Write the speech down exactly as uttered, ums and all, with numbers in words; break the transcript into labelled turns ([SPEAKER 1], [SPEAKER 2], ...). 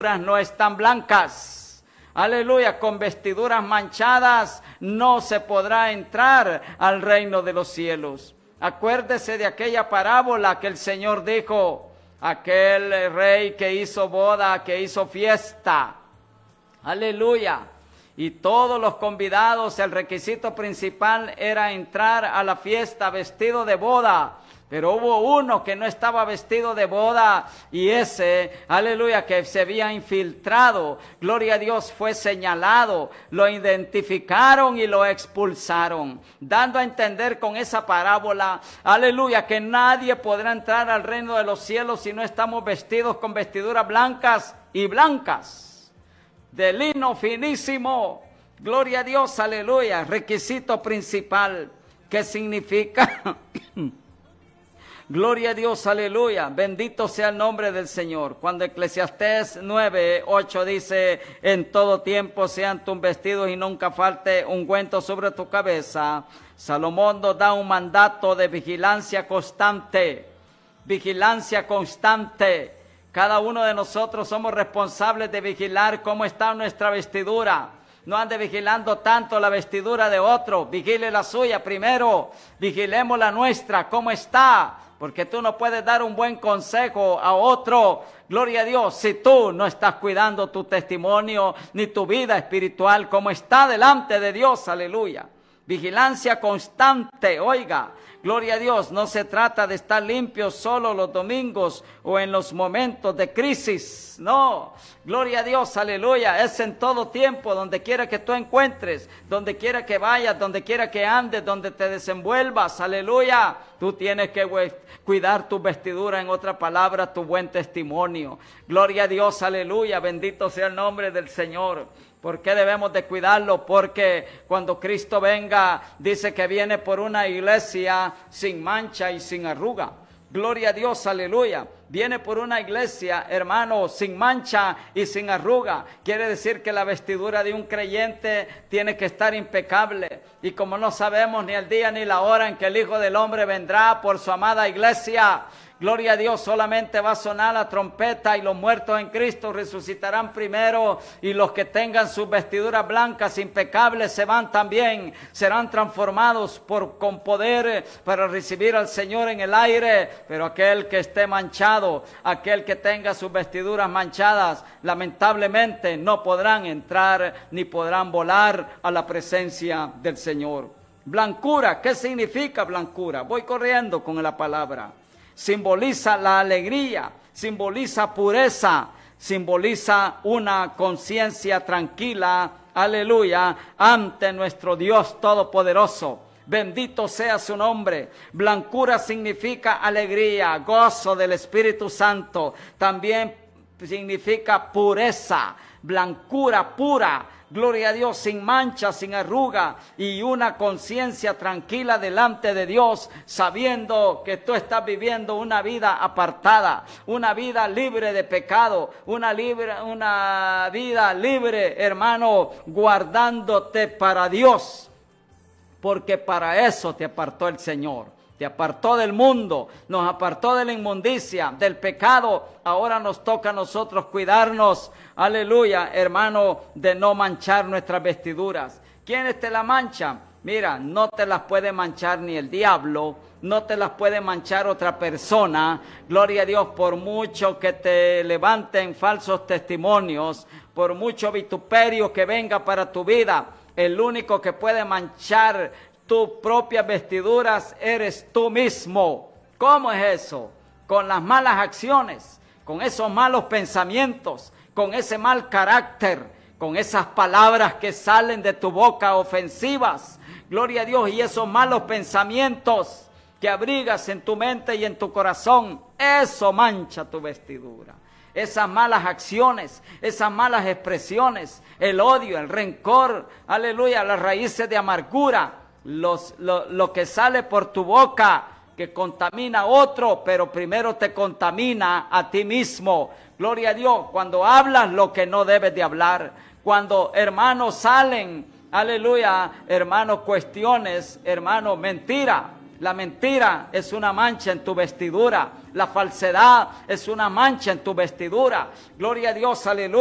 [SPEAKER 1] no están blancas. Aleluya, con vestiduras manchadas no se podrá entrar al reino de los cielos. Acuérdese de aquella parábola que el Señor dijo, aquel rey que hizo boda, que hizo fiesta. Aleluya. Y todos los convidados, el requisito principal era entrar a la fiesta vestido de boda. Pero hubo uno que no estaba vestido de boda y ese, aleluya, que se había infiltrado, gloria a Dios, fue señalado, lo identificaron y lo expulsaron, dando a entender con esa parábola, aleluya, que nadie podrá entrar al reino de los cielos si no estamos vestidos con vestiduras blancas y blancas, de lino finísimo, gloria a Dios, aleluya, requisito principal, ¿qué significa? Gloria a Dios, aleluya, bendito sea el nombre del Señor. Cuando Eclesiastés nueve, ocho dice, en todo tiempo sean tus vestidos y nunca falte ungüento sobre tu cabeza. Salomón nos da un mandato de vigilancia constante, vigilancia constante. Cada uno de nosotros somos responsables de vigilar cómo está nuestra vestidura. No ande vigilando tanto la vestidura de otro, vigile la suya primero, vigilemos la nuestra, cómo está. Porque tú no puedes dar un buen consejo a otro, gloria a Dios, si tú no estás cuidando tu testimonio ni tu vida espiritual como está delante de Dios, aleluya. Vigilancia constante, oiga, gloria a Dios, no se trata de estar limpios solo los domingos o en los momentos de crisis, no, gloria a Dios, aleluya, es en todo tiempo, donde quiera que tú encuentres, donde quiera que vayas, donde quiera que andes, donde te desenvuelvas, aleluya, tú tienes que cuidar tu vestidura, en otra palabra, tu buen testimonio, gloria a Dios, aleluya, bendito sea el nombre del Señor. ¿Por qué debemos de cuidarlo? Porque cuando Cristo venga, dice que viene por una iglesia sin mancha y sin arruga. Gloria a Dios, aleluya. Viene por una iglesia, hermano, sin mancha y sin arruga. Quiere decir que la vestidura de un creyente tiene que estar impecable. Y como no sabemos ni el día ni la hora en que el Hijo del Hombre vendrá por su amada iglesia, gloria a Dios, solamente va a sonar la trompeta y los muertos en Cristo resucitarán primero y los que tengan sus vestiduras blancas impecables se van también, serán transformados por, con poder para recibir al Señor en el aire. Pero aquel que esté manchado, aquel que tenga sus vestiduras manchadas, lamentablemente no podrán entrar ni podrán volar a la presencia del Señor. Blancura, ¿qué significa blancura? Voy corriendo con la palabra. Simboliza la alegría, simboliza pureza, simboliza una conciencia tranquila, aleluya, ante nuestro Dios Todopoderoso. Bendito sea su nombre. Blancura significa alegría, gozo del Espíritu Santo. También significa pureza, blancura pura. Gloria a Dios, sin mancha, sin arruga y una conciencia tranquila delante de Dios, sabiendo que tú estás viviendo una vida apartada, una vida libre de pecado, una, libre, una vida libre, hermano, guardándote para Dios, porque para eso te apartó el Señor. Te apartó del mundo, nos apartó de la inmundicia, del pecado. Ahora nos toca a nosotros cuidarnos, aleluya, hermano, de no manchar nuestras vestiduras. ¿Quiénes te la manchan? Mira, no te las puede manchar ni el diablo, no te las puede manchar otra persona. Gloria a Dios, por mucho que te levanten falsos testimonios, por mucho vituperio que venga para tu vida, el único que puede manchar tus propias vestiduras eres tú mismo. ¿Cómo es eso? Con las malas acciones, con esos malos pensamientos, con ese mal carácter, con esas palabras que salen de tu boca ofensivas. Gloria a Dios, y esos malos pensamientos que abrigas en tu mente y en tu corazón, eso mancha tu vestidura. Esas malas acciones, esas malas expresiones, el odio, el rencor, aleluya, las raíces de amargura, Los, lo, lo que sale por tu boca, que contamina a otro, pero primero te contamina a ti mismo. Gloria a Dios, cuando hablas lo que no debes de hablar, cuando hermanos salen, aleluya, hermanos, cuestiones, hermanos, mentira, La mentira es una mancha en tu vestidura. La falsedad es una mancha en tu vestidura. Gloria a Dios, aleluya.